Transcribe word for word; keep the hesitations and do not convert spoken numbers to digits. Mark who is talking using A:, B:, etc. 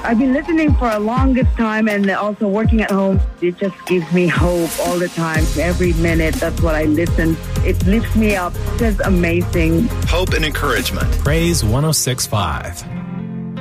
A: I've been listening for a longest time and also working at home. It just gives me hope all the time. Every minute, that's what I listen. It lifts me up. It's just amazing.
B: Hope and encouragement.
C: Praise one oh six point five.